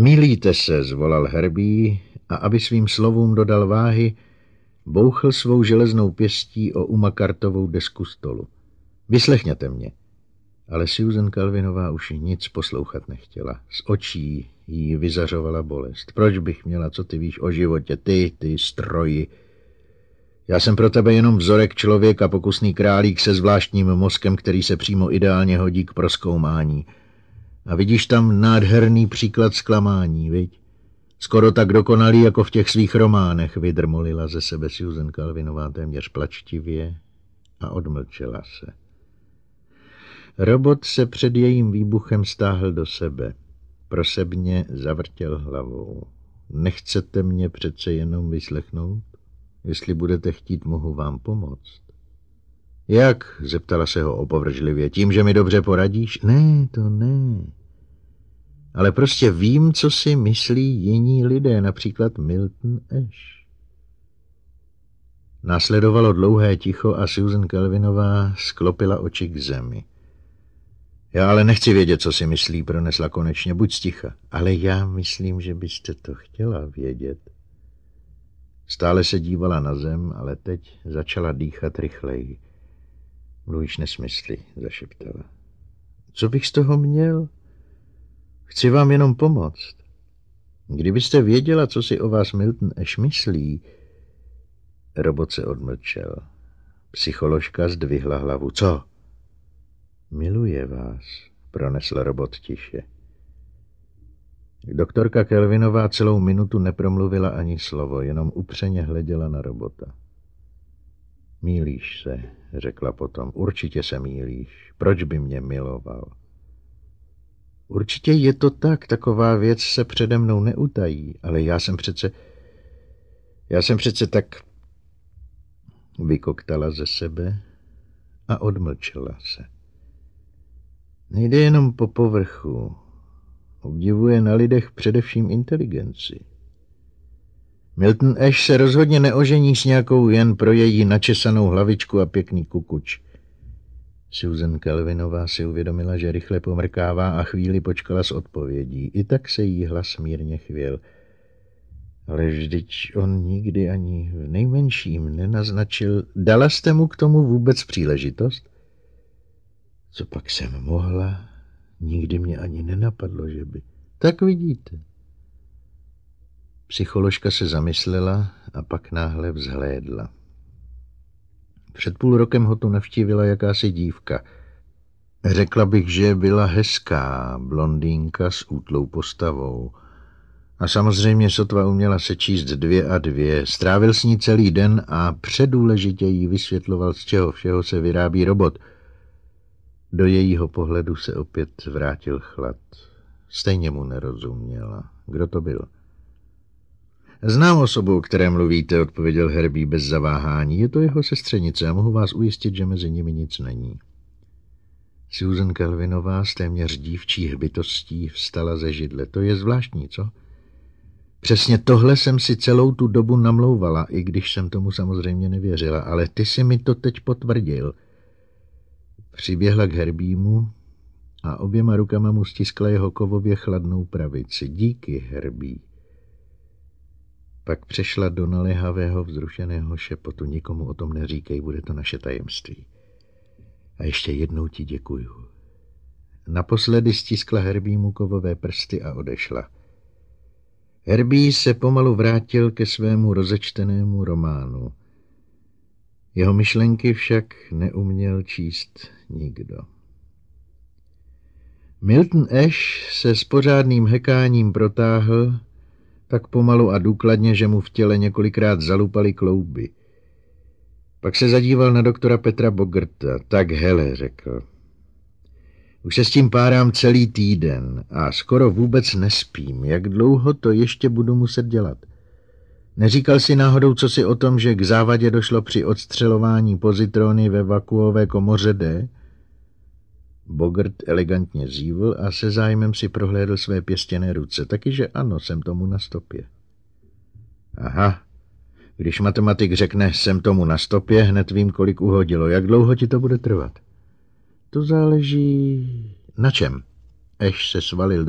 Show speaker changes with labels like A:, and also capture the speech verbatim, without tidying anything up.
A: Mýlíte se, zvolal Herbie a aby svým slovům dodal váhy, bouchl svou železnou pěstí o umakartovou desku stolu. Vyslechněte mě. Ale Susan Calvinová už nic poslouchat nechtěla. Z očí jí vyzařovala bolest. Proč bych měla, co ty víš o životě, ty, ty stroji? Já jsem pro tebe jenom vzorek člověka, pokusný králík se zvláštním mozkem, který se přímo ideálně hodí k prozkoumání. A vidíš tam nádherný příklad zklamání, viď? Skoro tak dokonalý, jako v těch svých románech, vydrmolila ze sebe Susan Calvinová téměř plačtivě a odmlčela se. Robot se před jejím výbuchem stáhl do sebe. Prosebně zavrtěl hlavou. Nechcete mě přece jenom vyslechnout? Jestli budete chtít, mohu vám pomoct. Jak? Zeptala se ho opovržlivě. Tím, že mi dobře poradíš? Ne, to ne. Ale prostě vím, co si myslí jiní lidé, například Milton Ash. Následovalo dlouhé ticho a Susan Calvinová sklopila oči k zemi. Já ale nechci vědět, co si myslí, pronesla konečně, buď sticha. Ale já myslím, že byste to chtěla vědět. Stále se dívala na zem, ale teď začala dýchat rychleji. Mluvíš nesmysly, zašeptala. Co bych z toho měl? Chci vám jenom pomoct. Kdybyste věděla, co si o vás Milton Ash myslí... Robot se odmlčel. Psycholožka zdvihla hlavu. Co? Miluje vás, pronesl robot tiše. Doktorka Calvinová celou minutu nepromluvila ani slovo, jenom upřeně hleděla na robota. Mýlíš se, řekla potom. Určitě se mýlíš. Proč by mě miloval? Určitě je to tak, taková věc se přede mnou neutají, ale já jsem přece... Já jsem přece tak... Vykoktala ze sebe a odmlčela se. Nejde jenom po povrchu. Obdivuje na lidech především inteligenci. Milton Ash se rozhodně neožení s nějakou jen pro její načesanou hlavičku a pěkný kukuč. Susan Calvinová si uvědomila, že rychle pomrkává a chvíli počkala s odpovědí. I tak se jí hlas mírně chvěl. Ale vždyť on nikdy ani v nejmenším nenaznačil. Dala jste mu k tomu vůbec příležitost? Co pak jsem mohla? Nikdy mě ani nenapadlo, že by... Tak vidíte. Psycholožka se zamyslela a pak náhle vzhlédla. Před půl rokem ho tu navštívila jakási dívka. Řekla bych, že byla hezká, blondýnka s útlou postavou. A samozřejmě sotva uměla sečíst dvě a dvě. Strávil s ní celý den a předůležitě jí vysvětloval, z čeho všeho se vyrábí robot. Do jejího pohledu se opět vrátil chlad. Stejně mu nerozuměla. Kdo to byl? Znám osobu, o které mluvíte, odpověděl Herbie bez zaváhání. Je to jeho sestřenice a mohu vás ujistit, že mezi nimi nic není. Susan Calvinová s téměř dívčí hbitostí vstala ze židle. To je zvláštní, co? Přesně tohle jsem si celou tu dobu namlouvala, i když jsem tomu samozřejmě nevěřila, ale ty si mi to teď potvrdil. Přiběhla k Herbiemu a oběma rukama mu stiskla jeho kovově chladnou pravici. Díky, Herbie. Pak přešla do naléhavého vzrušeného šepotu. Nikomu o tom neříkej, bude to naše tajemství. A ještě jednou ti děkuju. Naposledy stiskla Herbiemu kovové prsty a odešla. Herbie se pomalu vrátil ke svému rozečtenému románu. Jeho myšlenky však neuměl číst nikdo. Milton Ash se s pořádným hekáním protáhl, tak pomalu a důkladně, že mu v těle několikrát zalupaly klouby. Pak se zadíval na doktora Petra Bogerta. Tak hele, řekl. Už se s tím párám celý týden a skoro vůbec nespím. Jak dlouho to ještě budu muset dělat? Neříkal si náhodou, co si o tom, že k závadě došlo při odstřelování pozitrony ve vakuové komoře D? Bogert elegantně zívl a se zájmem si prohlédl své pěstěné ruce. Taky, že ano, jsem tomu na stopě. Aha, když matematik řekne, jsem tomu na stopě, hned vím, kolik uhodilo. Jak dlouho ti to bude trvat? To záleží... Na čem? Ash se svalil do